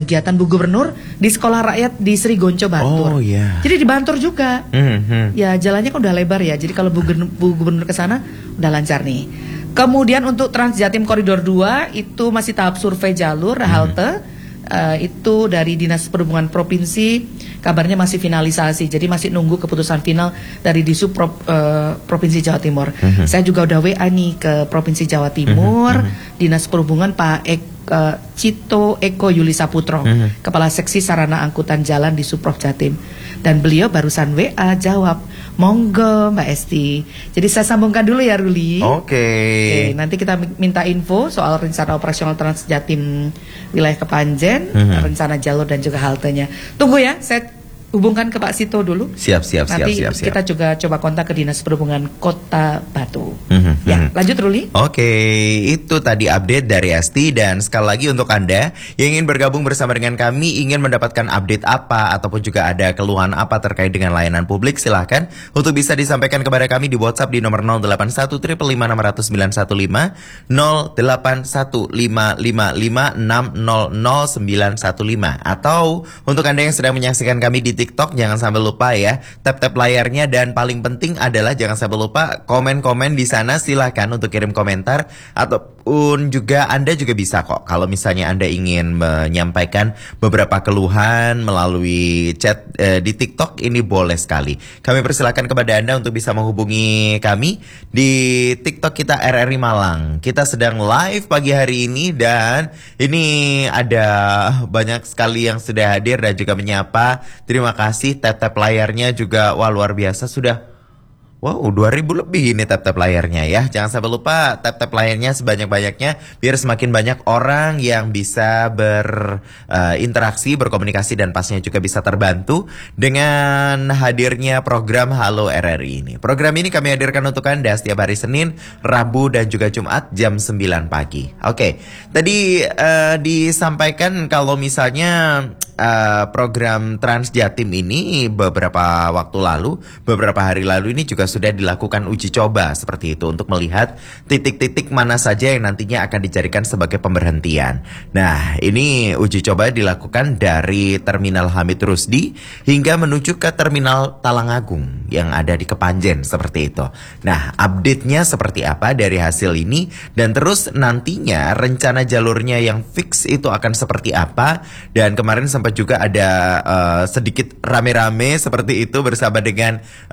kegiatan Bu Gubernur di Sekolah Rakyat di Sri Gonco Bantur. Oh iya. Jadi di Bantur juga. Ya jalannya kan udah lebar ya. Jadi kalau Bu Gubernur ke sana udah lancar nih. Kemudian untuk Trans Jatim Koridor 2 itu masih tahap survei jalur halte. Itu dari Dinas Perhubungan Provinsi kabarnya masih finalisasi. Jadi masih nunggu keputusan final dari Disub Provinsi Jawa Timur. Saya juga udah WA nih ke Provinsi Jawa Timur, Dinas Perhubungan Pak Cito Eko Yuli Saputro, Kepala Seksi Sarana Angkutan Jalan di Suprov Jatim. Dan beliau barusan WA jawab, monggo Mbak Esti. Jadi saya sambungkan dulu ya Ruli. Oke, nanti kita minta info soal rencana operasional Trans Jatim wilayah Kepanjen, rencana jalur dan juga haltenya. Tunggu ya, saya hubungkan ke Pak Sito dulu. Nanti kita juga coba kontak ke Dinas Perhubungan Kota Batu. Ya, lanjut Ruli. Oke, itu tadi update dari Esti. Dan sekali lagi untuk Anda yang ingin bergabung bersama dengan kami, ingin mendapatkan update apa ataupun juga ada keluhan apa terkait dengan layanan publik, silahkan untuk bisa disampaikan kepada kami di WhatsApp di nomor 081 555 600 915. Atau untuk Anda yang sedang menyaksikan kami di TikTok, jangan sampai lupa ya, tap-tap layarnya. Dan paling penting adalah jangan sampai lupa komen-komen di sana. Silahkan untuk kirim komentar, ataupun juga Anda juga bisa kok kalau misalnya Anda ingin menyampaikan beberapa keluhan melalui chat di TikTok, ini boleh sekali. Kami persilakan kepada Anda untuk bisa menghubungi kami di TikTok kita RRI Malang. Kita sedang live pagi hari ini dan ini ada banyak sekali yang sudah hadir dan juga menyapa. Terima kasih, tap-tap layarnya juga wah luar biasa, sudah 2000 lebih ini tap-tap layarnya ya. Jangan sampai lupa tap-tap layarnya sebanyak-banyaknya biar semakin banyak orang yang bisa berinteraksi, berkomunikasi, dan pastinya juga bisa terbantu dengan hadirnya program Halo RRI ini. Program ini kami hadirkan untuk Anda setiap hari Senin, Rabu, dan juga Jumat jam 9 pagi. Oke, tadi disampaikan kalau misalnya program Trans Jatim ini beberapa hari lalu ini juga sudah dilakukan uji coba seperti itu untuk melihat titik-titik mana saja yang nantinya akan dijadikan sebagai pemberhentian. Nah, ini uji coba dilakukan dari Terminal Hamid Rusdi hingga menuju ke Terminal Talangagung yang ada di Kepanjen seperti itu. Nah, update-nya seperti apa dari hasil ini, dan terus nantinya rencana jalurnya yang fix itu akan seperti apa. Dan kemarin sempat juga ada sedikit rame-rame seperti itu bersama dengan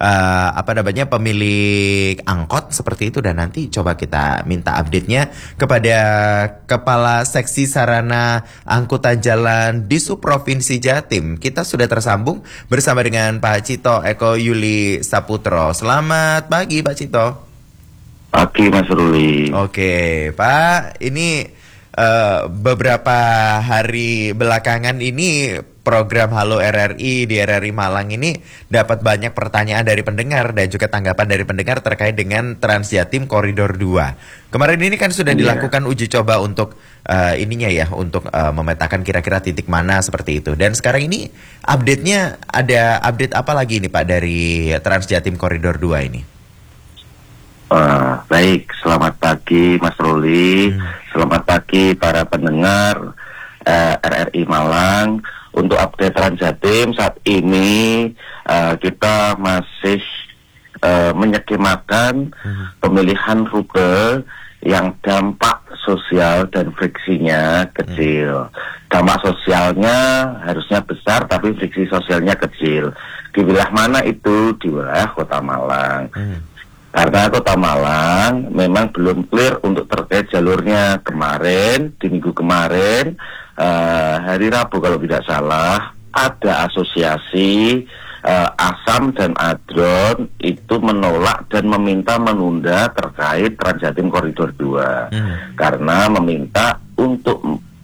pemilik angkot seperti itu. Dan nanti coba kita minta update-nya kepada Kepala Seksi Sarana Angkutan Jalan di Provinsi Jatim. Kita sudah tersambung bersama dengan Pak Cito Eko Yuli Saputro. Selamat pagi Pak Cito. Pagi Mas Ruli. Oke Pak, ini beberapa hari belakangan ini program Halo RRI di RRI Malang ini dapat banyak pertanyaan dari pendengar dan juga tanggapan dari pendengar terkait dengan Trans Jatim Koridor 2. Kemarin ini kan sudah dilakukan uji coba untuk untuk memetakan kira-kira titik mana seperti itu. Dan sekarang ini update-nya, ada update apa lagi nih Pak dari Trans Jatim Koridor 2 ini? Baik, selamat pagi Mas Ruli, selamat pagi para pendengar RRI Malang. Untuk update Trans Jatim saat ini kita masih menyekemakan pemilihan rute yang dampak sosial dan friksinya kecil. Dampak sosialnya harusnya besar tapi friksi sosialnya kecil. Di wilayah mana itu? Di wilayah Kota Malang. Karena Kota Malang memang belum clear untuk terkait jalurnya. Kemarin, di minggu kemarin, hari Rabu kalau tidak salah, ada asosiasi ASAM dan ADRON itu menolak dan meminta menunda terkait Trans Jatim Koridor 2. Karena meminta untuk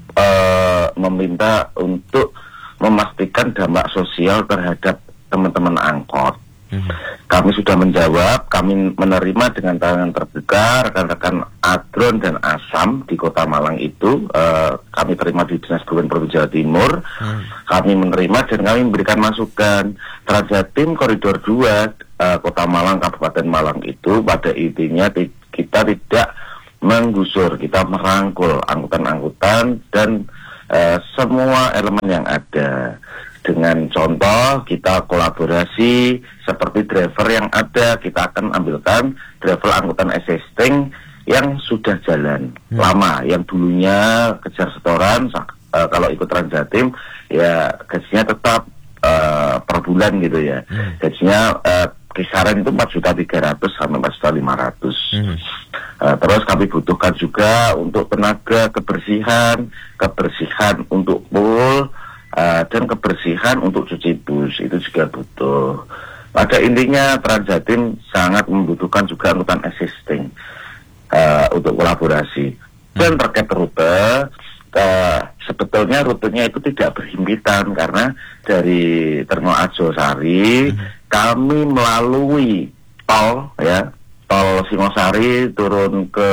memastikan dampak sosial terhadap teman-teman angkot. Kami sudah menjawab, kami menerima dengan tangan terbuka rekan-rekan ADRON dan ASAM di Kota Malang itu. Kami terima di Dinas Perhubungan Provinsi Jawa Timur. Kami menerima dan kami memberikan masukan. Trans Jatim Koridor 2 Kota Malang, Kabupaten Malang itu pada intinya kita tidak menggusur, kita merangkul angkutan-angkutan dan semua elemen yang ada. Dengan contoh kita kolaborasi seperti driver yang ada, kita akan ambilkan driver angkutan existing yang sudah jalan lama, yang dulunya kejar setoran, kalau ikut Transjatim ya gajinya tetap per bulan gitu ya. Gajinya kisaran itu 4.300.000 sampai 4.500.000. Terus kami butuhkan juga untuk tenaga kebersihan untuk pool, dan kebersihan untuk cuci bus, itu juga butuh. Pada intinya Transjatim sangat membutuhkan juga angkutan existing untuk kolaborasi. Dan terkait rute, sebetulnya rutenya itu tidak berhimpitan karena dari Terminal Arjosari kami melalui tol Singosari turun ke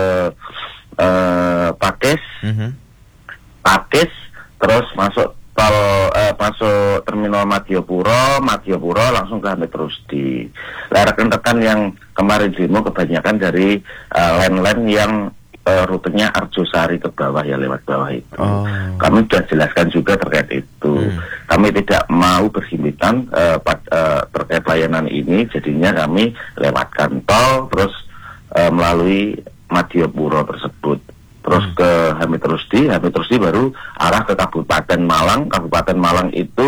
Pakis, terus masuk Terminal Madiopuro langsung ke Hamid Rusdi. Rekan-rekan yang kemarin demo kebanyakan dari line-line yang rutenya Arjosari ke bawah ya, lewat bawah itu. Kami sudah jelaskan juga terkait itu. Kami tidak mau berhimpitan terkait layanan ini, jadinya kami lewatkan tol terus melalui Madiopuro tersebut. Terus ke Hamid Rusdi baru arah ke Kabupaten Malang. Kabupaten Malang itu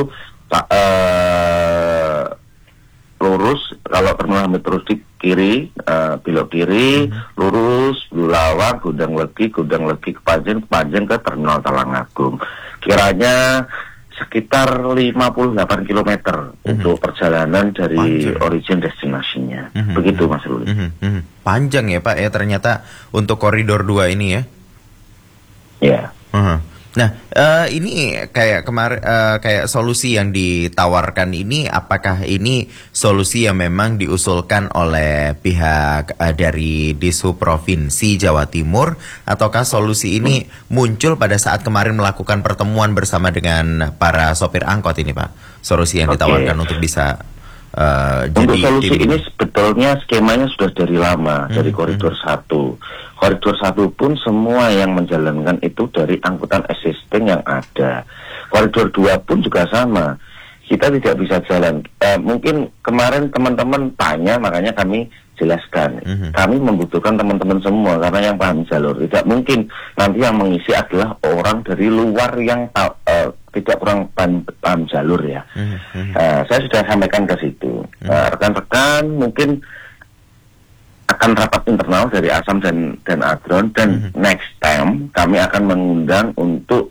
lurus, kalau Terminal Hamid Rusdi kiri, belok kiri, lurus, Bulawang, Gondang Legi ke Panjen ke Terminal Talangagung. Kiranya sekitar 58 km untuk perjalanan dari origin destinasinya. Begitu Mas Ruli. Panjang ya Pak ya ternyata untuk koridor 2 ini ya. Ya. Nah, ini kayak kayak solusi yang ditawarkan ini, apakah ini solusi yang memang diusulkan oleh pihak dari Dishub Provinsi Jawa Timur, ataukah solusi ini muncul pada saat kemarin melakukan pertemuan bersama dengan para sopir angkot ini, Pak? Solusi yang ditawarkan untuk bisa untuk solusi ini sebetulnya skemanya sudah dari lama, dari koridor 1. Koridor 1 pun semua yang menjalankan itu dari angkutan existing yang ada. Koridor 2 pun juga sama. Kita tidak bisa jalan. Mungkin kemarin teman-teman tanya, makanya kami jelaskan. Kami membutuhkan teman-teman semua karena yang paham jalur. Tidak mungkin nanti yang mengisi adalah orang dari luar yang tidak kurang paham jalur ya. Saya sudah sampaikan ke situ. Rekan-rekan mungkin akan rapat internal dari Asam dan Adron, dan next time kami akan mengundang untuk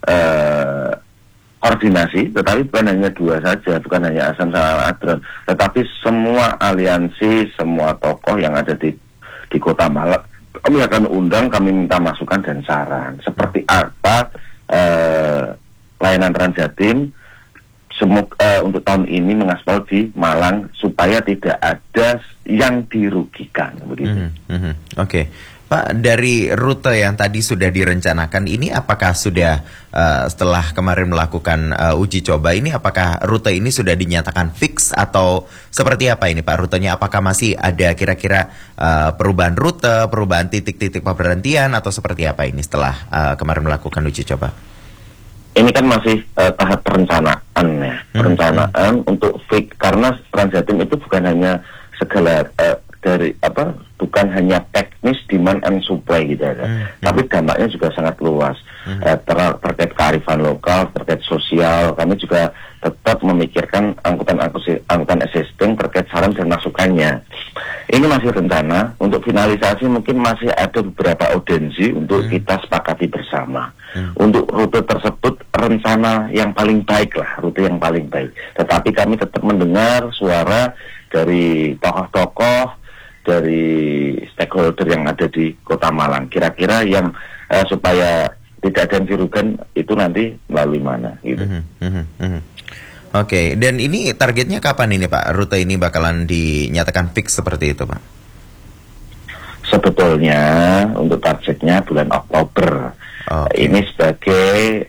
koordinasi, tetapi bukan hanya 2 saja, bukan hanya Asam sama Adron, tetapi semua aliansi, semua tokoh yang ada di Kota Malang. Kami akan undang, kami minta masukan dan saran seperti apa layanan Transjatim untuk tahun ini mengaspal di Malang supaya tidak ada yang dirugikan begitu. Oke. Pak, dari rute yang tadi sudah direncanakan ini, apakah sudah setelah kemarin melakukan uji coba ini, apakah rute ini sudah dinyatakan fix atau seperti apa ini Pak rutenya? Apakah masih ada kira-kira perubahan rute, perubahan titik-titik pemberhentian atau seperti apa ini setelah kemarin melakukan uji coba? Ini kan masih tahap perencanaan ya, perencanaan untuk fix, karena Transjatim itu bukan hanya segala bukan hanya teknis demand and supply gitu ya, tapi dampaknya juga sangat luas. Terkait kearifan lokal, terkait sosial, kami juga tetap memikirkan angkutan existing terkait saran dan masukannya. Ini masih rencana, untuk finalisasi mungkin masih ada beberapa audensi untuk kita sepakati bersama. Untuk rute tersebut rencana yang paling baik lah, rute yang paling baik. Tetapi kami tetap mendengar suara dari tokoh-tokoh, dari stakeholder yang ada di Kota Malang. Kira-kira yang supaya tidak ada yang dirugikan itu nanti melalui mana gitu. Oke, dan ini targetnya kapan ini Pak? Rute ini bakalan dinyatakan fix seperti itu Pak? Sebetulnya untuk targetnya bulan Oktober. Ini sebagai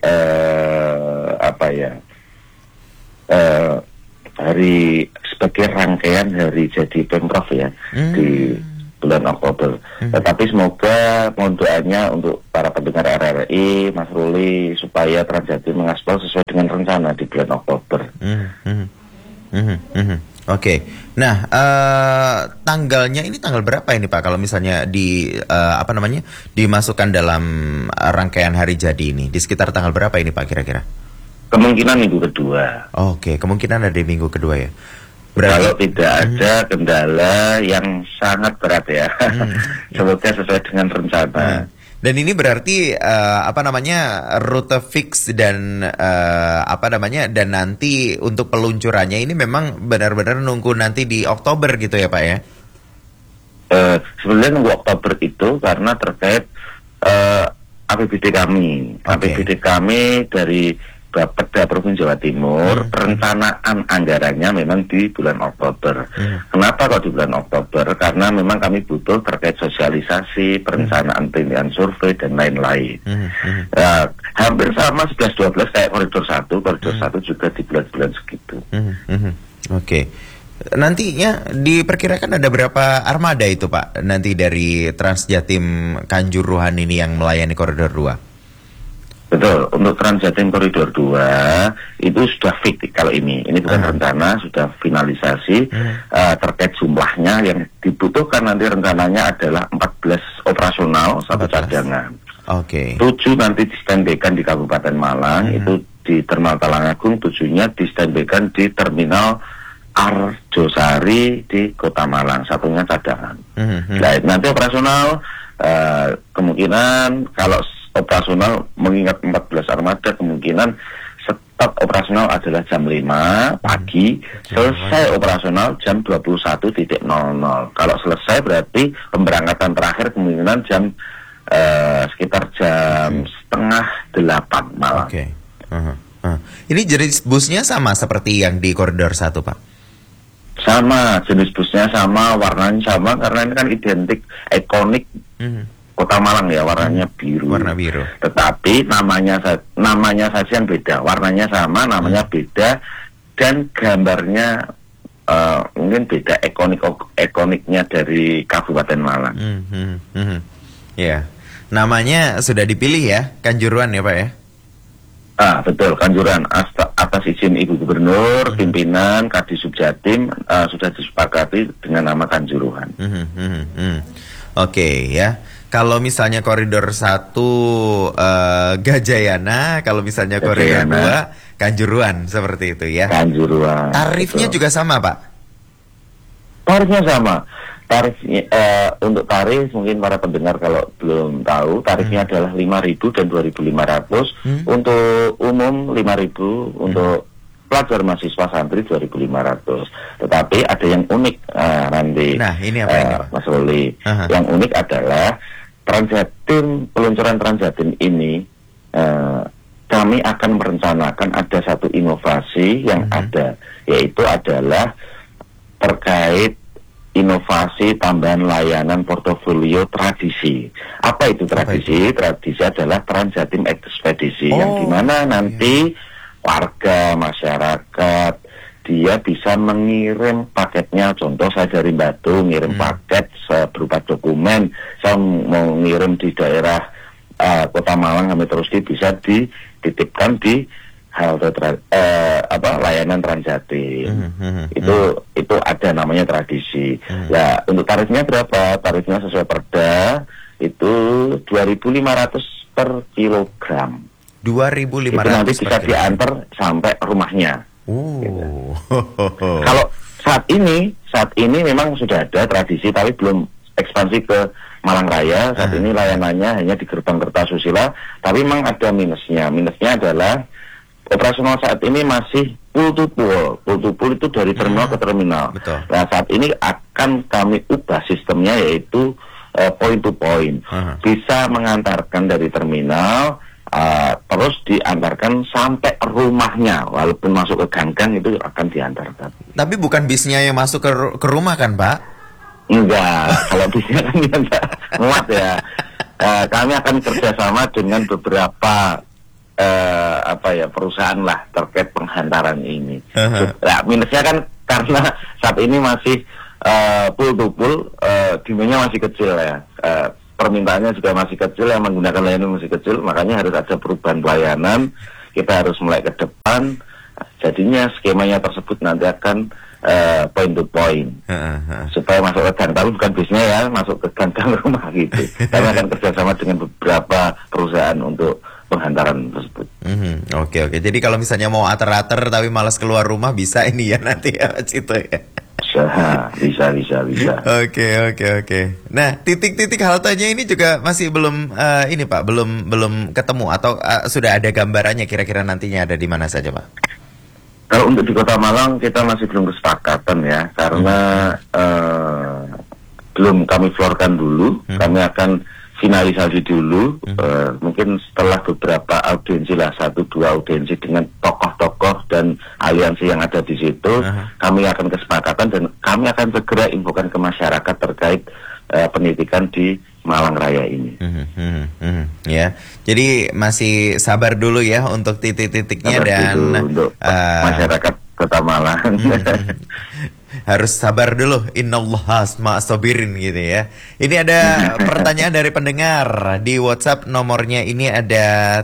sebagai rangkaian hari jadi Pemprov ya, di bulan Oktober. Tetapi semoga mohon doanya untuk para pendengar RRI, Mas Ruli, supaya Transjatim mengaspal sesuai dengan rencana di bulan Oktober. Oke. Nah, tanggalnya ini tanggal berapa ini Pak? Kalau misalnya dimasukkan dalam rangkaian hari jadi ini, di sekitar tanggal berapa ini Pak kira-kira? Kemungkinan minggu kedua. Oke, kemungkinan ada di minggu kedua ya. Kalau tidak ada kendala yang sangat berat ya, semoga sesuai dengan rencana. Dan ini berarti rute fix dan dan nanti untuk peluncurannya ini memang benar-benar nunggu nanti di Oktober gitu ya Pak ya? Sebenarnya nunggu Oktober itu karena terkait APBD kami. Okay. APBD kami dari Bapeda Provinsi Jawa Timur, perencanaan anggarannya memang di bulan Oktober. Kenapa kok di bulan Oktober? Karena memang kami butuh terkait sosialisasi, perencanaan tindakan survei, dan lain-lain. Hampir sama 11-12 kayak koridor 1. Koridor 1 juga di bulan-bulan segitu. Oke. Nantinya diperkirakan ada berapa armada itu Pak? Nanti dari Transjatim Kanjuruhan ini yang melayani koridor 2? Betul, untuk Transjatim Koridor 2 itu sudah fix kalau ini bukan rencana, sudah finalisasi. Terkait jumlahnya yang dibutuhkan nanti rencananya adalah 14 operasional, 1 cadangan. Oke. 7 nanti di-standbykan di Kabupaten Malang, itu di Terminal Talangagung, 7-nya di-standbykan di Terminal Arjosari di Kota Malang, 1-nya cadangan. Nah, nanti operasional kemungkinan kalau operasional mengingat 14 armada kemungkinan start operasional adalah jam 5 pagi, selesai operasional jam 21.00. Kalau selesai berarti pemberangkatan terakhir kemungkinan jam sekitar jam setengah 8 malam. Oke. Ini jenis busnya sama seperti yang di koridor 1 Pak? Sama, jenis busnya sama, warnanya sama karena ini kan identik, ikonik Kota Malang ya, warnanya biru. Warna biru. Tetapi namanya saja yang beda. Warnanya sama, namanya beda, dan gambarnya mungkin beda, ikoniknya dari Kabupaten Malang. Ya, namanya sudah dipilih ya, Kanjuruhan ya Pak ya? Betul, Kanjuruhan atas izin Ibu Gubernur, pimpinan Kadisub Jatim sudah disepakati dengan nama Kanjuruhan. Oke ya. Kalau misalnya koridor 1 Gajayana, kalau misalnya koridor 2 Kanjuruhan, seperti itu ya. Kanjuruhan. Tarifnya juga sama Pak? Tarifnya sama. Tarifnya untuk tarif mungkin para pendengar kalau belum tahu, tarifnya adalah 5.000 dan 2.500. Untuk umum 5.000, untuk pelajar mahasiswa santri 2.500. Tetapi ada yang unik nanti. Nah, ini apa ini Pak? Mas Ruli. Yang unik adalah Transjatim, peluncuran Transjatim ini kami akan merencanakan ada satu inovasi yang ada, yaitu adalah terkait inovasi tambahan layanan portofolio tradisi. Apa itu tradisi? Tradisi adalah Transjatim Ekspedisi, yang dimana nanti warga, masyarakat, dia bisa mengirim paketnya. Contoh saya dari Batu ngirim paket berupa dokumen, saya mau ngirim di daerah Kota Malang, kami terus bisa dititipkan di halte layanan Transjatim. Itu ada namanya tradisi. Ya, untuk tarifnya berapa? Tarifnya sesuai Perda itu 2.500 per kilogram. 2.500 itu nanti bisa diantar sampai rumahnya. Gitu. Kalau saat ini memang sudah ada tradisi tapi belum ekspansi ke Malang Raya. Saat ini layanannya hanya di gerbang Kertasusila, tapi memang ada minusnya. Minusnya adalah operasional saat ini masih pull to pull itu dari terminal ke terminal. Betul. Nah, saat ini akan kami ubah sistemnya, yaitu point to point. Bisa mengantarkan dari terminal terus diantarkan sampai rumahnya, walaupun masuk ke gang-gang itu akan diantarkan. Tapi bukan bisnya yang masuk ke rumah kan Pak? Enggak, kalau bisnya kan enggak muat ya. Kami akan kerjasama dengan beberapa perusahaan lah terkait penghantaran ini. Nah, minusnya kan karena saat ini masih pool to pool demandnya masih kecil ya. Permintaannya juga masih kecil, yang menggunakan layanan masih kecil, makanya harus ada perubahan pelayanan. Kita harus mulai ke depan. Jadinya skemanya tersebut nanti akan point to point, supaya masuk ke gang, tapi bukan bisnya ya, masuk ke gang rumah gitu. Kami akan kerjasama dengan beberapa perusahaan untuk penghantaran tersebut. Oke. Jadi kalau misalnya mau ater-ater tapi malas keluar rumah, bisa ini ya nanti ya Pak Cito ya. Bisa. Oke. Nah, titik-titik haltenya ini juga masih belum ini Pak, belum ketemu atau sudah ada gambarannya kira-kira nantinya ada di mana saja Pak? Kalau untuk di Kota Malang kita masih belum kesepakatan ya, karena belum kami florkan dulu. Kami akan finalisasi dulu, mungkin setelah beberapa audiensi lah, 1-2 audiensi dengan tokoh-tokoh dan aliansi yang ada di situ, kami akan kesepakatan dan kami akan segera infokan ke masyarakat terkait pendidikan di Malang Raya ini. Ya, jadi masih sabar dulu ya untuk titik-titiknya dan untuk masyarakat Kota Malang. Harus sabar dulu, innallaha ma'as sabirin gitu ya. Ini ada pertanyaan dari pendengar di WhatsApp, nomornya ini ada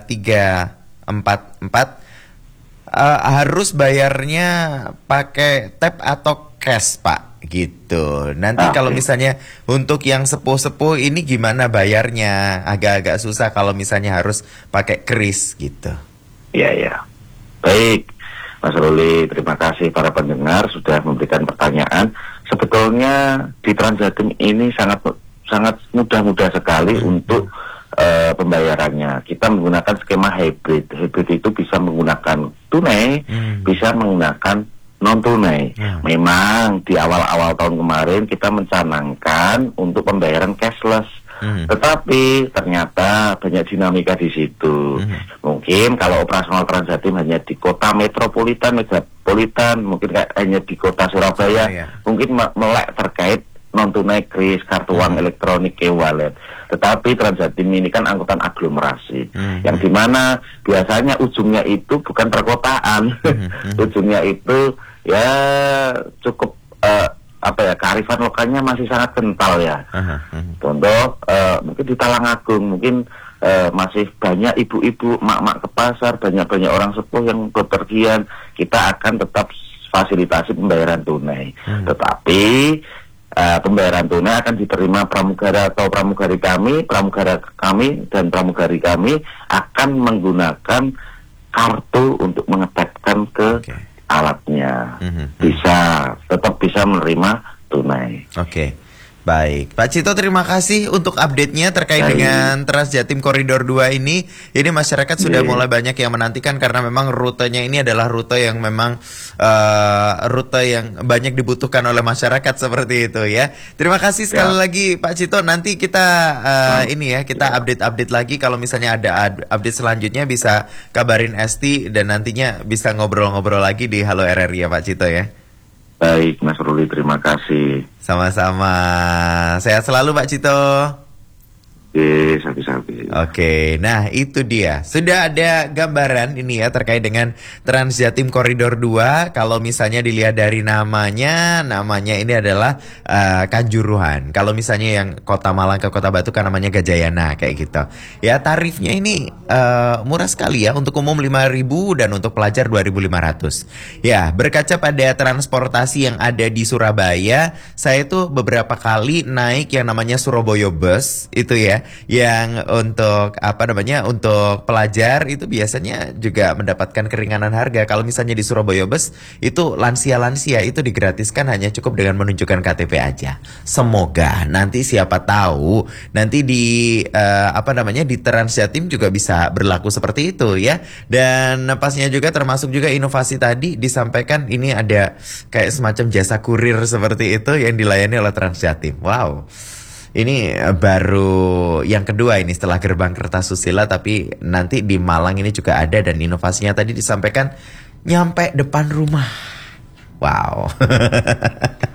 344. Harus bayarnya pakai tap atau cash Pak gitu. Nanti kalau misalnya untuk yang sepuh-sepuh ini gimana bayarnya? Agak-agak susah kalau misalnya harus pakai kris gitu. Iya. Baik Mas Ruli, terima kasih para pendengar sudah memberikan pertanyaan. Sebetulnya di Transjatim ini sangat mudah sekali untuk pembayarannya. Kita menggunakan skema hybrid. Hybrid itu bisa menggunakan tunai, bisa menggunakan non tunai. Memang di awal-awal tahun kemarin kita mencanangkan untuk pembayaran cashless. Tetapi ternyata banyak dinamika di situ. Mungkin kalau operasional Transjatim hanya di kota metropolitan, mungkin hanya di kota Surabaya, mungkin melek terkait non tunai kris, kartu uang elektronik, e-wallet. Tetapi Transjatim ini kan angkutan aglomerasi, yang dimana biasanya ujungnya itu bukan perkotaan, ujungnya itu ya cukup kearifan lokalnya masih sangat kental ya. Contoh mungkin di Talangagung mungkin masih banyak ibu-ibu, mak-mak ke pasar, banyak orang sepuh yang bepergian. Kita akan tetap fasilitasi pembayaran tunai. Tetapi pembayaran tunai akan diterima pramugara atau pramugara kami dan pramugari kami akan menggunakan kartu untuk mengetapkan ke alatnya. Tetap bisa menerima tunai. Baik, Pak Cito terima kasih untuk update-nya terkait dengan Transjatim Koridor 2 ini. Ini masyarakat sudah mulai banyak yang menantikan karena memang rutenya ini adalah rute yang memang rute yang banyak dibutuhkan oleh masyarakat seperti itu ya. Terima kasih sekali lagi Pak Cito. Nanti kita kita update lagi kalau misalnya ada update selanjutnya bisa kabarin Esti dan nantinya bisa ngobrol-ngobrol lagi di Halo RRI ya Pak Cito ya. Baik Mas Ruli, terima kasih. Sama-sama. Sehat selalu Pak Cito. Oke, nah itu dia. Sudah ada gambaran ini ya terkait dengan Transjatim Koridor 2. Kalau misalnya dilihat dari namanya ini adalah Kanjuruhan. Kalau misalnya yang Kota Malang ke Kota Batu kan namanya Gajayana kayak gitu. Ya tarifnya ini murah sekali ya, untuk umum 5.000 dan untuk pelajar 2.500. Ya, berkaca pada transportasi yang ada di Surabaya, saya tuh beberapa kali naik yang namanya Surabaya Bus itu ya. Yang untuk untuk pelajar itu biasanya juga mendapatkan keringanan harga. Kalau misalnya di Surabaya Bus itu lansia itu digratiskan hanya cukup dengan menunjukkan KTP aja. Semoga nanti siapa tahu nanti di di Transjatim juga bisa berlaku seperti itu ya. Dan pasnya juga termasuk juga inovasi tadi disampaikan ini ada kayak semacam jasa kurir seperti itu yang dilayani oleh Transjatim. Wow. Ini baru yang kedua ini setelah Gerbang Kertasusila, tapi nanti di Malang ini juga ada dan inovasinya tadi disampaikan nyampe depan rumah. Wow.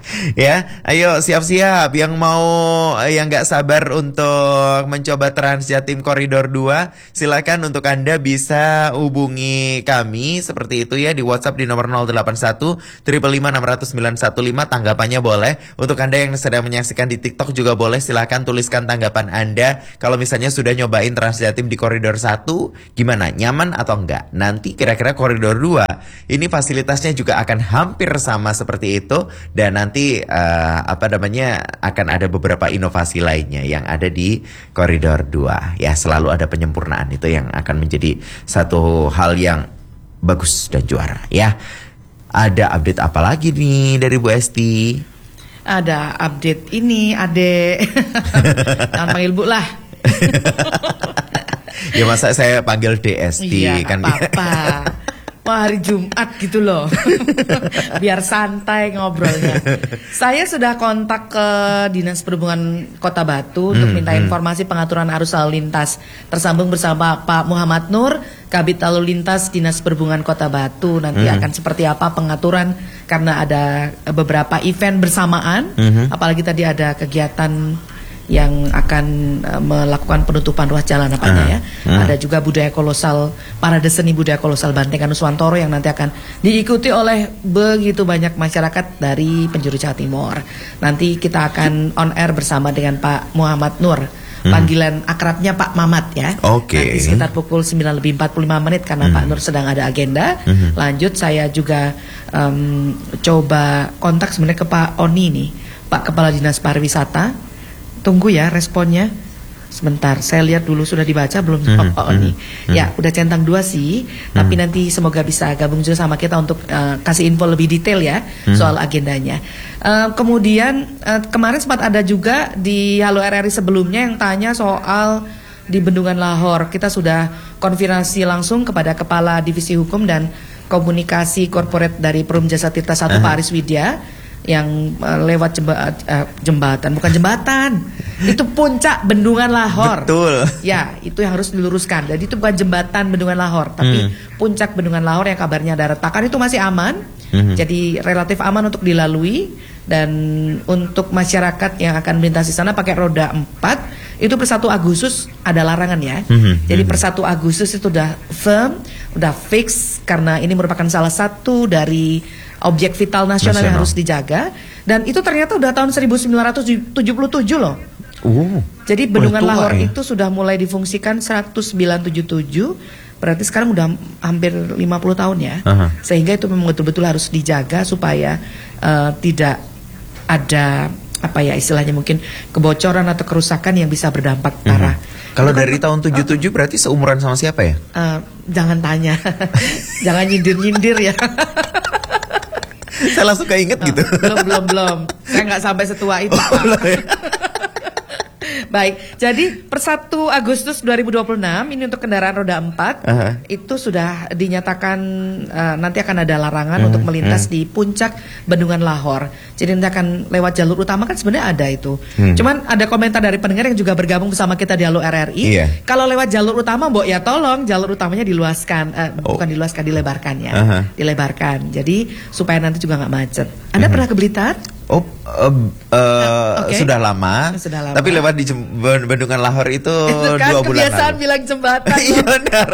Ya, ayo siap-siap yang nggak sabar untuk mencoba Trans Jatim Koridor 2, silakan untuk Anda bisa hubungi kami seperti itu ya di WhatsApp di nomor 081 555 600 915. Tanggapannya boleh. Untuk Anda yang sedang menyaksikan di TikTok juga boleh, silakan tuliskan tanggapan Anda. Kalau misalnya sudah nyobain Trans Jatim di Koridor 1, gimana? Nyaman atau enggak? Nanti kira-kira Koridor 2 ini fasilitasnya juga akan hampir sama seperti itu, dan nanti akan ada beberapa inovasi lainnya yang ada di Koridor 2. Ya, selalu ada penyempurnaan, itu yang akan menjadi satu hal yang bagus dan juara ya. Ada update apa lagi nih dari Bu Esti? Ada update ini, Ade. Jangan panggil Bu lah. Ya masa saya panggil DST iya, kan apa-apa. Wah, hari Jumat gitu loh. Biar santai ngobrolnya. Saya sudah kontak ke Dinas Perhubungan Kota Batu untuk minta informasi pengaturan arus lalu lintas. Tersambung bersama Pak Muhammad Nur, Kabid Lalu Lintas Dinas Perhubungan Kota Batu. Nanti akan seperti apa pengaturan, karena ada beberapa event bersamaan. Apalagi tadi ada kegiatan yang akan melakukan penutupan ruas jalan ya. Ada juga budaya kolosal, parade seni budaya kolosal Bantengan Nuswantoro yang nanti akan diikuti oleh begitu banyak masyarakat dari penjuru Jawa Timur. Nanti kita akan on air bersama dengan Pak Muhammad Nur. Panggilan akrabnya Pak Mamat ya. Oke. Nanti sekitar pukul 9:45 karena Pak Nur sedang ada agenda. Lanjut saya juga coba kontak sebenarnya ke Pak Oni nih, Pak Kepala Dinas Pariwisata. Tunggu ya responnya. Sebentar, saya lihat dulu sudah dibaca belum. Ya, udah centang 2 sih. Tapi nanti semoga bisa gabung juga sama kita untuk kasih info lebih detail ya soal agendanya. Kemudian kemarin sempat ada juga di Halo RRI sebelumnya yang tanya soal di Bendungan Lahor. Kita sudah konfirmasi langsung kepada Kepala Divisi Hukum dan Komunikasi Korporat dari Perum Jasa Tirta 1 Pak Aris Widya, yang lewat jembatan, bukan jembatan, itu puncak Bendungan Lahor. Betul. Ya, itu yang harus diluruskan. Jadi itu bukan jembatan Bendungan Lahor, tapi puncak Bendungan Lahor yang kabarnya ada retakan itu masih aman. Jadi relatif aman untuk dilalui, dan untuk masyarakat yang akan melintasi sana pakai roda 4 itu per 1 Agustus ada larangan ya. Jadi per 1 Agustus itu udah firm, udah fix, karena ini merupakan salah satu dari objek vital nasional yang harus dijaga. Dan itu ternyata udah tahun 1977 loh. Jadi Bendungan Lahor itu sudah mulai difungsikan 1977. Berarti sekarang udah hampir 50 tahun ya. Sehingga itu memang betul-betul harus dijaga supaya tidak ada apa ya istilahnya mungkin kebocoran atau kerusakan yang bisa berdampak parah. Kalau dari tahun 77 berarti seumuran sama siapa ya? Jangan tanya. Jangan nyindir-nyindir ya. Saya langsung keinget gitu. Belum. Saya nggak sampai setua itu. Baik, jadi per 1 Agustus 2026 ini untuk kendaraan roda 4 itu sudah dinyatakan nanti akan ada larangan untuk melintas di puncak Bendungan Lahor. Jadi nanti akan lewat jalur utama, kan sebenarnya ada itu. Cuman ada komentar dari pendengar yang juga bergabung bersama kita di Halo RRI. Kalau lewat jalur utama, Mbok, ya tolong jalur utamanya diluaskan, bukan diluaskan, dilebarkan ya. Dilebarkan. Jadi supaya nanti juga nggak macet. Anda pernah ke Blitar? Sudah lama. Tapi lewat di Bendungan Lahor itu kan 2 bulan kebiasaan lalu. bilang jembatan. Iya benar.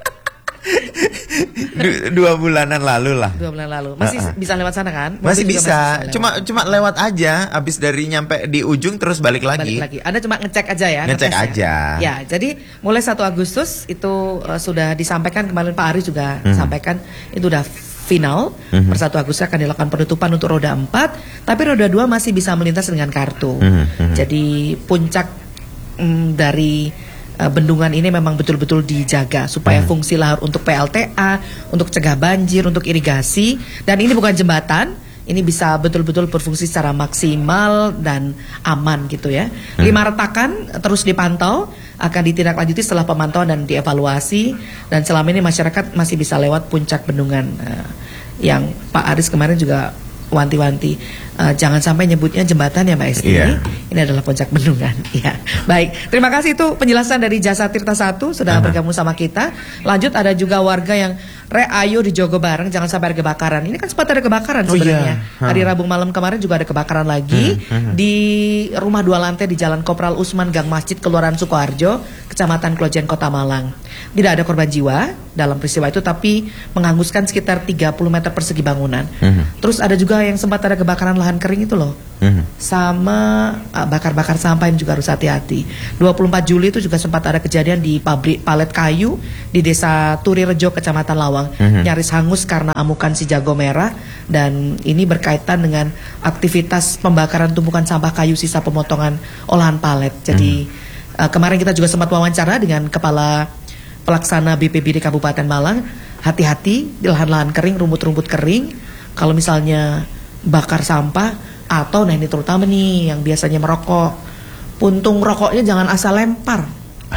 2 bulanan lalu lah. 2 bulan lalu. Masih bisa lewat sana kan? Masih bisa. Cuma lewat aja. Habis dari nyampe di ujung terus balik lagi. Anda cuma ngecek aja ya. Ngecek aja. Ya, jadi mulai 1 Agustus itu sudah disampaikan, kemarin Pak Aris juga sampaikan itu udah final. Per 1 Agustus akan dilakukan penutupan untuk roda 4, tapi roda 2 masih bisa melintas dengan kartu. Jadi puncak dari bendungan ini memang betul-betul dijaga supaya fungsi lahar untuk PLTA, untuk cegah banjir, untuk irigasi, dan ini bukan jembatan. Ini bisa betul-betul berfungsi secara maksimal dan aman gitu ya. 5 retakan terus dipantau, akan ditindaklanjuti setelah pemantauan dan dievaluasi. Dan selama ini masyarakat masih bisa lewat puncak bendungan yang Pak Aris kemarin juga wanti-wanti. Jangan sampai nyebutnya jembatan ya Mbak Esti. Ini adalah puncak bendungan. Ya, baik. Terima kasih itu penjelasan dari Jasa Tirta 1 sudah bergabung sama kita. Lanjut ada juga warga yang ayo dijogo bareng, jangan sampai ada kebakaran. Ini kan sempat ada kebakaran sebenarnya. Hari Rabu malam kemarin juga ada kebakaran lagi di rumah 2 lantai di Jalan Kopral Usman Gang Masjid Kelurahan Sukoharjo, Kecamatan Klojen, Kota Malang. Tidak ada korban jiwa dalam peristiwa itu, tapi menghanguskan sekitar 30 meter persegi bangunan. Terus ada juga yang sempat ada kebakaran lahan kering itu loh. Sama bakar-bakar sampah yang juga harus hati-hati. 24 Juli itu juga sempat ada kejadian di pabrik palet kayu di Desa Turirejo, Kecamatan Lawang. Nyaris hangus karena amukan si jago merah. Dan ini berkaitan dengan aktivitas pembakaran tumpukan sampah kayu sisa pemotongan olahan palet. Jadi kemarin kita juga sempat wawancara dengan Kepala Pelaksana BPBD Kabupaten Malang. Hati-hati di lahan-lahan kering, rumput-rumput kering. Kalau misalnya bakar sampah, atau nah ini terutama nih yang biasanya merokok, puntung rokoknya jangan asal lempar.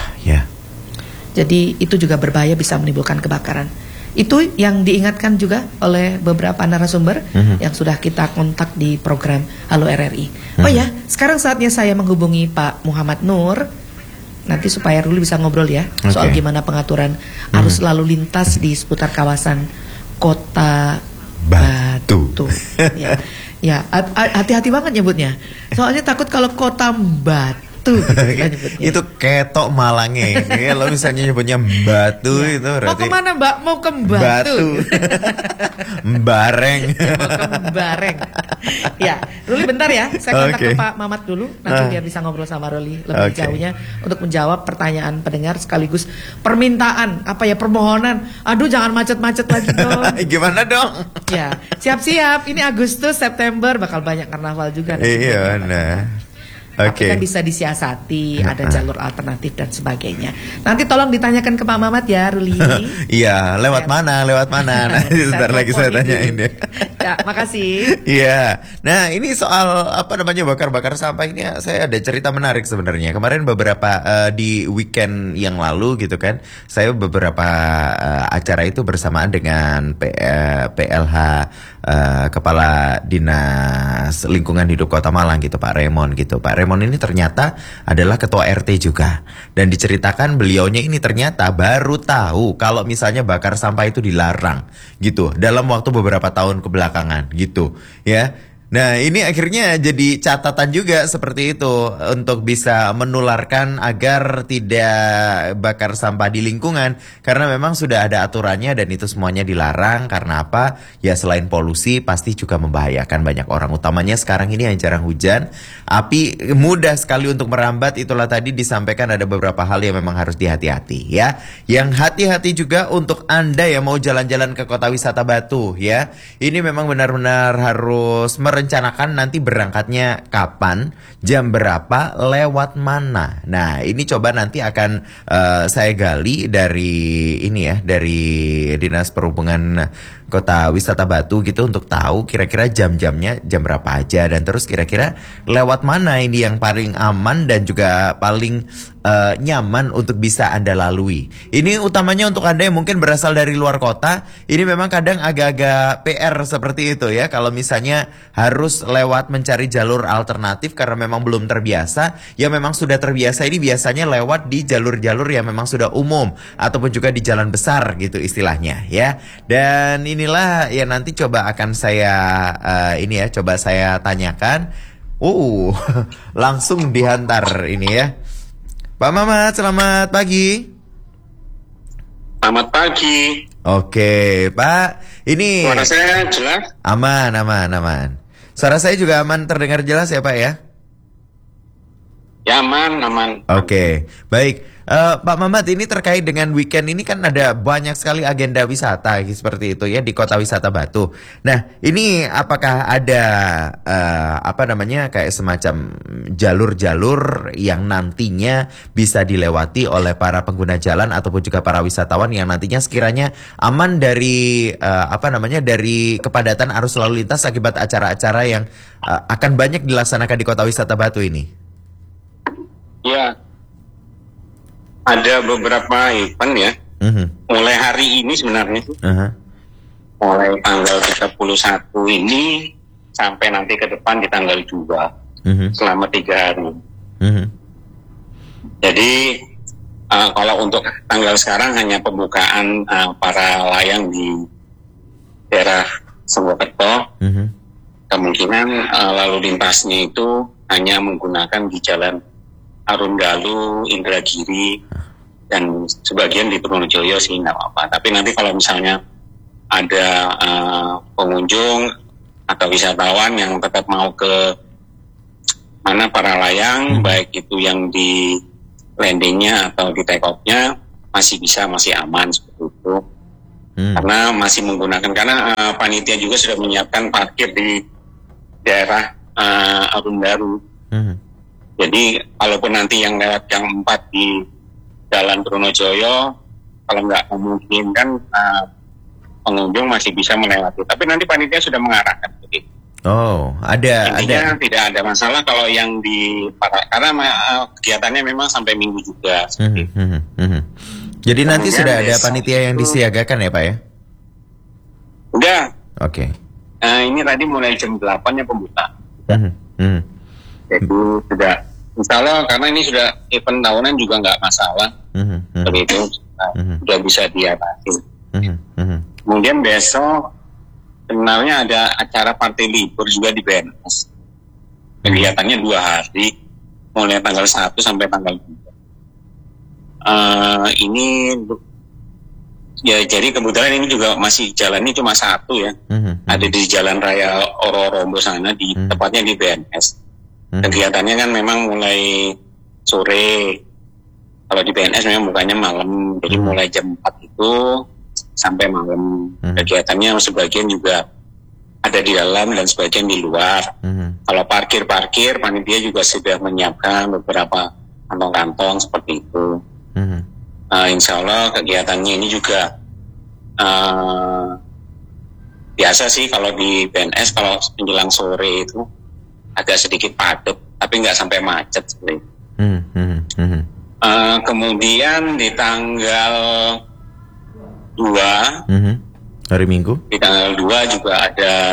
Jadi itu juga berbahaya, bisa menimbulkan kebakaran. Itu yang diingatkan juga oleh beberapa narasumber yang sudah kita kontak di program Halo RRI. Oh ya, sekarang saatnya saya menghubungi Pak Muhammad Nur. Nanti supaya Ruli bisa ngobrol ya soal gimana pengaturan arus lalu lintas di seputar kawasan Kota Batu. Ya, hati-hati banget nyebutnya. Soalnya takut kalau Kota Batu itu ketok Malangnya. Kalau misalnya nyebutnya Batu itu berarti mau kemana Mbak? Mau ke Batu. Bareng. Mau ke Bareng. Ya, Ruli bentar ya. Saya kontak ke Pak Mamat dulu. Nanti biar bisa ngobrol sama Ruli lebih jauhnya untuk menjawab pertanyaan pendengar sekaligus permintaan permohonan. Aduh, jangan macet-macet lagi dong. Gimana dong? Ya, siap-siap. Ini Agustus, September bakal banyak karnaval juga. Iya, nah. Kan bisa disiasati, ada jalur alternatif dan sebagainya. Nanti tolong ditanyakan ke Pak Mamat ya, Ruli. Iya, lewat mana? Nanti sebentar lagi saya tanyain ya. Ya, makasih. Iya. Nah, ini soal bakar-bakar sampah ini saya ada cerita menarik sebenarnya. Kemarin beberapa di weekend yang lalu gitu kan, saya beberapa acara itu bersamaan dengan PLH Kepala Dinas Lingkungan Hidup Kota Malang gitu, Pak Raymond gitu. Pak Raymond ini ternyata adalah ketua RT juga. Dan diceritakan beliaunya ini ternyata baru tahu kalau misalnya bakar sampah itu dilarang gitu dalam waktu beberapa tahun kebelakangan gitu ya. Nah, ini akhirnya jadi catatan juga seperti itu untuk bisa menularkan agar tidak bakar sampah di lingkungan, karena memang sudah ada aturannya dan itu semuanya dilarang. Karena apa? Ya selain polusi pasti juga membahayakan banyak orang, utamanya sekarang ini yang jarang hujan, api mudah sekali untuk merambat. Itulah tadi disampaikan ada beberapa hal yang memang harus dihati-hati ya. Yang hati-hati juga untuk Anda yang mau jalan-jalan ke Kota Wisata Batu ya. Ini memang benar-benar harus rencanakan nanti berangkatnya kapan, jam berapa, lewat mana. Nah, ini coba nanti akan saya gali dari ini ya, dari Dinas Perhubungan Kota Wisata Batu gitu untuk tahu kira-kira jam-jamnya jam berapa aja, dan terus kira-kira lewat mana ini yang paling aman dan juga paling nyaman untuk bisa Anda lalui. Ini utamanya untuk Anda yang mungkin berasal dari luar kota. Ini memang kadang agak-agak PR seperti itu ya, kalau misalnya harus lewat mencari jalur alternatif karena memang belum terbiasa. Ya memang sudah terbiasa ini biasanya lewat di jalur-jalur yang memang sudah umum ataupun juga di jalan besar gitu istilahnya ya. Dan inilah yang nanti coba akan saya coba saya tanyakan. Langsung dihantar ini ya. Pak Mamat, selamat pagi. Selamat pagi. Oke, Pak. Ini suara saya jelas? Aman. Suara saya juga aman, terdengar jelas ya, Pak ya? Ya, aman. Oke, baik. Pak Mamat, ini terkait dengan weekend ini kan ada banyak sekali agenda wisata seperti itu ya di Kota Wisata Batu. Nah, ini apakah ada kayak semacam jalur-jalur yang nantinya bisa dilewati oleh para pengguna jalan ataupun juga para wisatawan yang nantinya sekiranya aman dari dari kepadatan arus lalu lintas akibat acara-acara yang akan banyak dilaksanakan di Kota Wisata Batu ini? Ya. Ada beberapa event ya, mulai hari ini sebenarnya, mulai tanggal 31 ini sampai nanti ke depan di tanggal 2 selama 3 hari. Jadi kalau untuk tanggal sekarang hanya pembukaan para layang di daerah Senggokerto, kemungkinan lalu lintasnya itu hanya menggunakan di jalan Arundalu, Indragiri, dan sebagian di Trunojoyo sih nggak apa-apa. Tapi nanti kalau misalnya ada pengunjung atau wisatawan yang tetap mau ke mana para layang, baik itu yang di landingnya atau di take off-nya masih aman seperti itu. Karena masih menggunakan, karena panitia juga sudah menyiapkan parkir di daerah Arundalu. Jadi kalaupun nanti yang lewat yang 4 di Jalan Trunojoyo, kalau nggak memungkinkan pengunjung masih bisa melewati. Tapi nanti panitia sudah mengarahkan. Jadi, intinya tidak ada masalah kalau yang di karena kegiatannya memang sampai Minggu juga. Jadi nanti sudah ada panitia yang disiagakan ya Pak ya? Udah. Oke. Ini tadi mulai jam 8-nya pembuka. Jadi sudah, insya Allah karena ini sudah event tahunan juga nggak masalah. Seperti itu sudah bisa diatasi. Kemudian besok sebenarnya ada acara partai libur juga di BNS. Kegiatannya 2 hari, mulai tanggal 1 sampai tanggal 2. Ini ya jadi kebetulan ini juga masih jalannya cuma 1 ya. Ada di Jalan Raya Ororombo sana, tepatnya di BNS. Kegiatannya kan memang mulai sore. Kalau di BNS memang bukanya malam, jadi mulai jam 4 itu sampai malam. Kegiatannya sebagian juga ada di dalam dan sebagian di luar. Kalau parkir panitia juga sudah menyiapkan beberapa kantong-kantong seperti itu. Insya Allah kegiatannya ini juga biasa sih kalau di BNS, kalau menjelang sore itu agak sedikit padat, tapi nggak sampai macet seperti itu. Kemudian di tanggal 2 hari Minggu, di tanggal 2 juga ada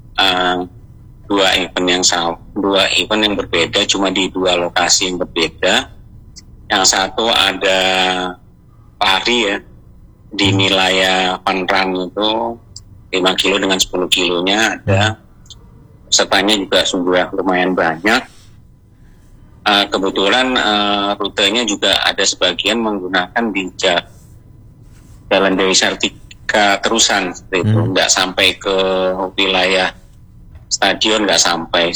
2 event yang berbeda, cuma di 2 lokasi yang berbeda. Yang satu ada lari ya di Nilaya Panran itu 5 kilo dengan 10 kilonya ada. Pesertanya juga sudah lumayan banyak. Kebetulan rutenya juga ada sebagian menggunakan di Jalan Dewi Sartika terusan seperti itu, nggak sampai ke wilayah stadion, nggak sampai.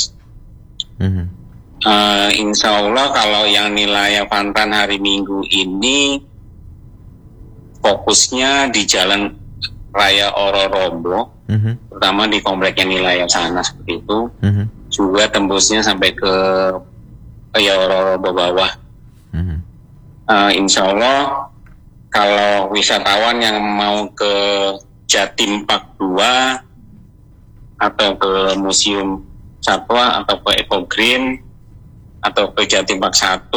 Insya Allah kalau yang Nilaya Pantan hari Minggu ini fokusnya di Jalan Raya Ororombo, terutama di kompleknya Nilaya sana seperti itu. Juga tembusnya sampai ke Ororombo bawah. Insya Allah kalau wisatawan yang mau ke Jatim Park 2 atau ke Museum Satwa atau ke Eco Green atau ke Jatim Park 1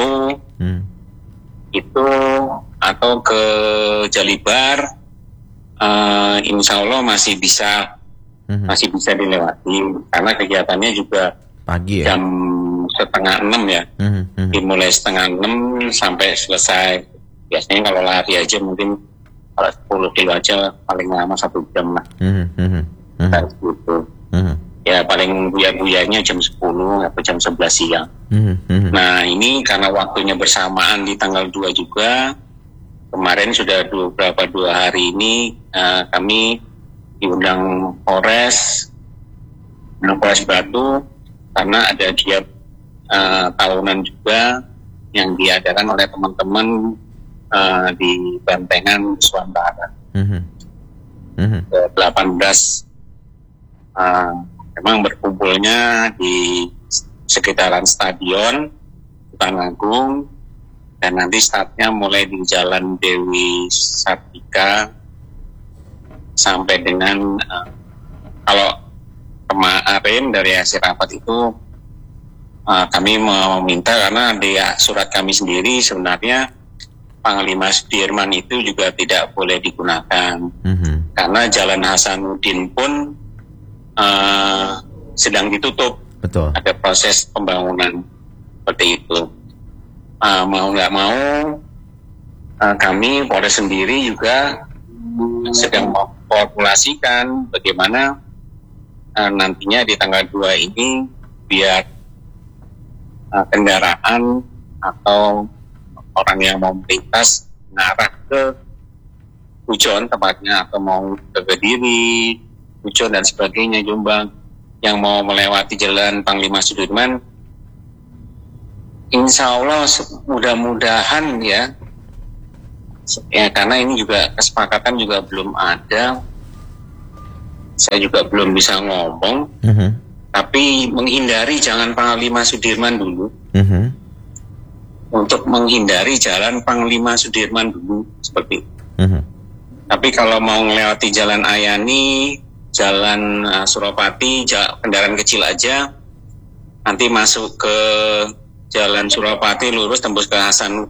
itu atau ke Jalibar, insya Allah masih bisa dilewati karena kegiatannya juga pagi ya? Jam 5:30 ya. Dimulai 5:30 sampai selesai. Biasanya kalau lari aja mungkin kalau 10 kilo aja paling lama 1 jam lah. Gitu. Ya paling buya-buyanya jam 10 atau jam 11 siang. Nah ini karena waktunya bersamaan di tanggal 2 juga. Kemarin sudah 2 hari ini kami diundang Polres Batu karena ada giat tahunan juga yang diadakan oleh teman-teman di Bantengan Nusantara. 18 memang berkumpulnya di sekitaran stadion Sultan Agung, dan nanti startnya mulai di Jalan Dewi Sartika sampai dengan kalau kemarin dari hasil rapat itu kami meminta, karena di surat kami sendiri sebenarnya Panglima Sudirman itu juga tidak boleh digunakan karena Jalan Hasanuddin pun sedang ditutup. Betul. Ada proses pembangunan seperti itu. Mau nggak mau, kami Polres sendiri juga sedang memformulasikan bagaimana nantinya di tanggal 2 ini biar kendaraan atau orang yang mau melintas mengarah ke Pujon tepatnya, atau mau ke Kediri, Pujon dan sebagainya, Jombang, yang mau melewati Jalan Panglima Sudirman, insya Allah mudah-mudahan ya, karena ini juga kesepakatan juga belum ada, saya juga belum bisa ngomong, tapi menghindari Jalan Panglima Sudirman dulu, untuk menghindari Jalan Panglima Sudirman dulu seperti itu. Tapi kalau mau melewati Jalan Ayani, Jalan Suropati, kendaraan kecil aja, nanti masuk ke Jalan Suropati lurus tembus ke Hasan.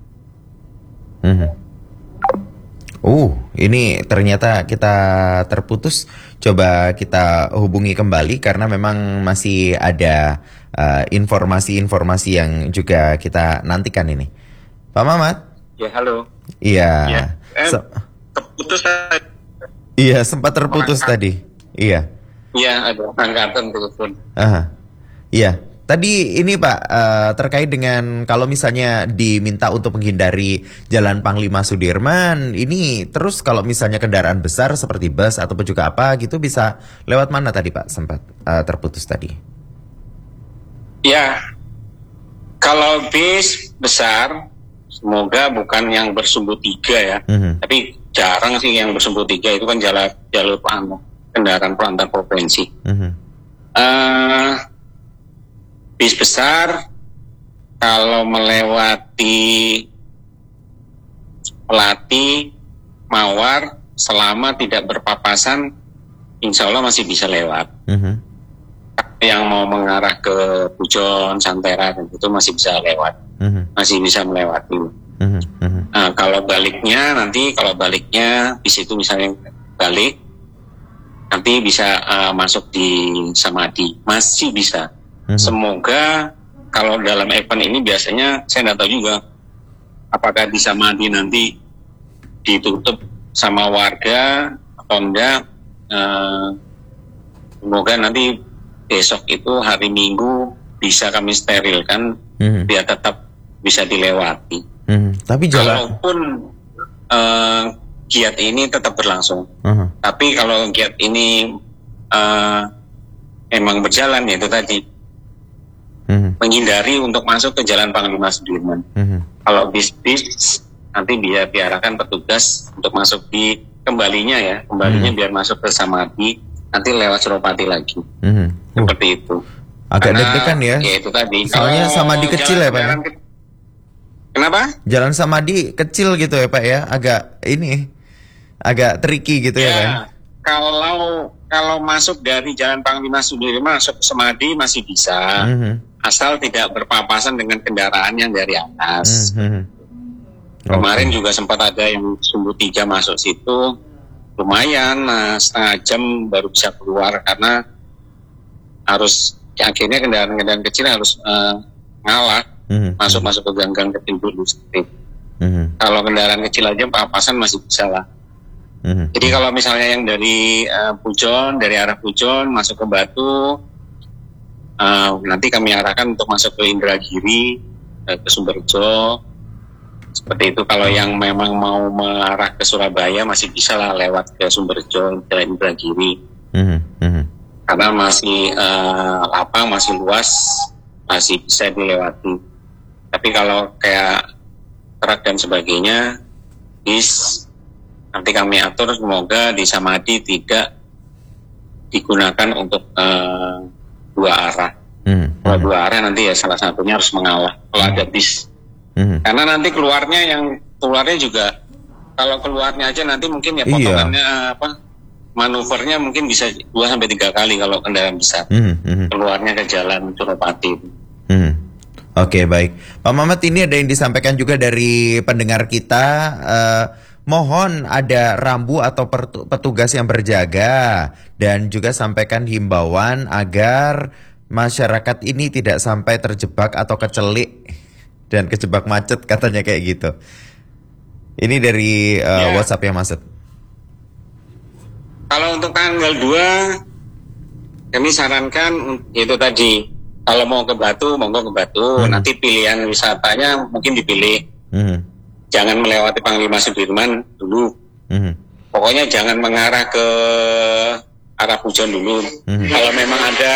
Ini ternyata kita terputus. Coba kita hubungi kembali karena memang masih ada informasi-informasi yang juga kita nantikan ini. Pak Mamat? Ya, halo. Iya. Ya, terputus. Iya, sempat terputus tadi. Iya. Iya, ada angkatan telepon. Iya. Tadi ini Pak, terkait dengan kalau misalnya diminta untuk menghindari Jalan Panglima Sudirman, ini terus kalau misalnya kendaraan besar seperti bus ataupun juga apa gitu bisa lewat mana tadi Pak? Sempat terputus tadi. Ya, kalau bis besar, semoga bukan yang bersumbu 3 ya. Tapi jarang sih yang bersumbu 3, itu kan jalur kendaraan antar provinsi. Bis besar kalau melewati Melati, Mawar, selama tidak berpapasan, insya Allah masih bisa lewat. Yang mau mengarah ke Pujon, Santera, itu masih bisa lewat, masih bisa melewati. Kalau baliknya bis itu misalnya balik, nanti bisa masuk di Samadhi, masih bisa. Semoga kalau dalam event ini biasanya saya nggak tahu juga apakah di Samadhi nanti ditutup sama warga atau enggak. Semoga nanti besok itu hari Minggu bisa kami sterilkan biar tetap bisa dilewati. Tapi walaupun giat ini tetap berlangsung. Tapi kalau giat ini emang berjalan, ya itu tadi menghindari untuk masuk ke Jalan Panglima Sudirman. Kalau bis-bis nanti diarahkan petugas untuk masuk di kembalinya biar masuk ke Samadhi, nanti lewat Suropati lagi. Seperti itu. Agak deg-degan ya. Ya itu tadi. Soalnya Samadhi kecil ya Pak. Kenapa? Jalan Samadhi kecil gitu ya Pak ya, agak tricky gitu ya Pak. Kalau masuk dari Jalan Panglima Sudirman masuk ke Samadhi masih bisa. Asal tidak berpapasan dengan kendaraan yang dari atas. Kemarin juga sempat ada yang sumbu 3 masuk situ, lumayan setengah jam baru bisa keluar karena harus akhirnya kendaraan kecil harus ngalah masuk ke gang-gang kecil dulu. Kalau kendaraan kecil aja papasan masih bisa lah. Jadi kalau misalnya yang dari Pujon, dari arah Pujon masuk ke Batu, nanti kami arahkan untuk masuk ke Indragiri, ke Sumberjo, seperti itu. Kalau yang memang mau mengarah ke Surabaya masih bisa lah lewat ke Sumberjo, ke Indragiri, karena masih lapang, masih luas, masih bisa dilewati. Tapi kalau kayak truk dan sebagainya, bis nanti kami atur, semoga di Samadhi tidak digunakan untuk 2 arah. Kalau 2 arah nanti ya salah satunya harus mengalah kalau ada bis. Karena nanti keluarnya juga, kalau keluarnya aja nanti mungkin ya potongannya manuvernya mungkin bisa 2-3 kali kalau kendaraan besar. Keluarnya ke Jalan Suropati. Oke, baik. Pak Mamat, ini ada yang disampaikan juga dari pendengar kita. mohon ada rambu atau petugas yang berjaga dan juga sampaikan himbauan agar masyarakat ini tidak sampai terjebak atau kecelik dan kejebak macet, katanya kayak gitu. Ini dari WhatsApp yang masuk. Kalau untuk tanggal 2, kami sarankan itu tadi, kalau mau ke Batu, monggo ke Batu. Nanti pilihan wisatanya mungkin dipilih. Jangan melewati Panglima Sudirman dulu. Pokoknya jangan mengarah ke arah Pujon dulu. Kalau memang ada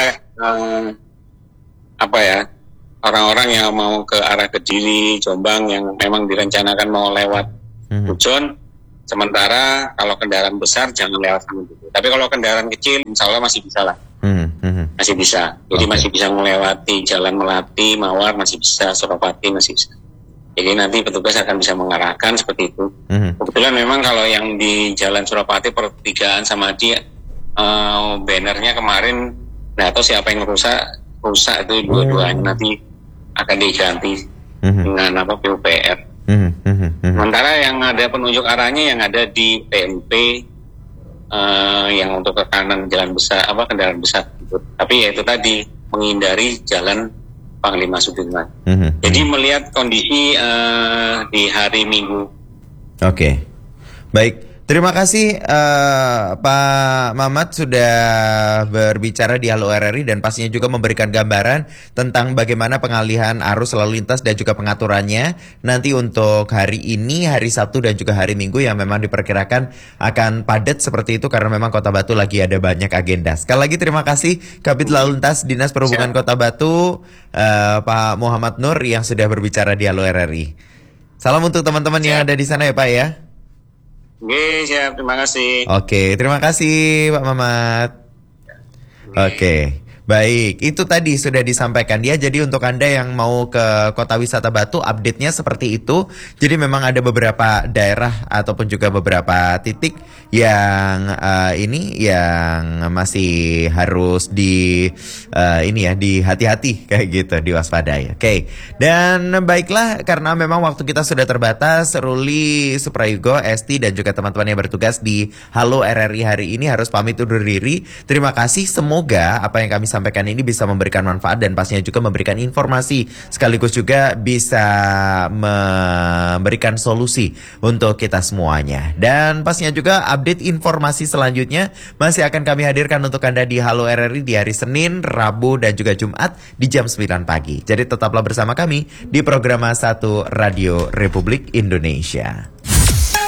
orang-orang yang mau ke arah Kediri, Jombang yang memang direncanakan mau lewat Pujon, sementara kalau kendaraan besar jangan lewat sana dulu. Tapi kalau kendaraan kecil, insya Allah masih bisa lah. Masih bisa. Jadi masih bisa melewati Jalan Melati, Mawar, masih bisa, Suropati masih bisa. Jadi nanti petugas akan bisa mengarahkan seperti itu. Kebetulan memang kalau yang di Jalan Suropati pertigaan sama dia bannernya kemarin, nggak tahu siapa yang rusak itu dua-duanya nanti akan diganti dengan PUPR. Sementara yang ada penunjuk arahnya yang ada di PMP yang untuk ke kanan jalan besar kendaraan besar gitu. Tapi ya itu tadi menghindari jalan Panglima Sudirman. Jadi melihat kondisi di hari Minggu. Oke. Baik. Terima kasih Pak Mamat sudah berbicara di Halo RRI dan pastinya juga memberikan gambaran tentang bagaimana pengalihan arus lalu lintas dan juga pengaturannya nanti untuk hari ini, hari Sabtu dan juga hari Minggu yang memang diperkirakan akan padat seperti itu karena memang Kota Batu lagi ada banyak agenda. Sekali lagi terima kasih Kabid Lalu Lintas Dinas Perhubungan Kota Batu Pak Muhammad Nur yang sudah berbicara di Halo RRI. Salam untuk teman-teman yang ada di sana ya Pak ya. Oke, siap. Terima kasih. Oke, terima kasih Pak Mamat. Oke. Baik, itu tadi sudah disampaikan dia. Jadi untuk Anda yang mau ke Kota Wisata Batu, update-nya seperti itu. Jadi memang ada beberapa daerah ataupun juga beberapa titik yang yang masih harus hati-hati kayak gitu, diwaspadai. Oke. Dan baiklah, karena memang waktu kita sudah terbatas, Ruli Suprayugo, Esti dan juga teman-teman yang bertugas di Halo RRI hari ini harus pamit undur diri. Terima kasih, semoga apa yang kami sampaikan ini bisa memberikan manfaat dan pastinya juga memberikan informasi sekaligus juga bisa memberikan solusi untuk kita semuanya. Dan pastinya juga update informasi selanjutnya masih akan kami hadirkan untuk Anda di Halo RRI di hari Senin, Rabu dan juga Jumat di jam 9 pagi. Jadi tetaplah bersama kami di program 1 Radio Republik Indonesia.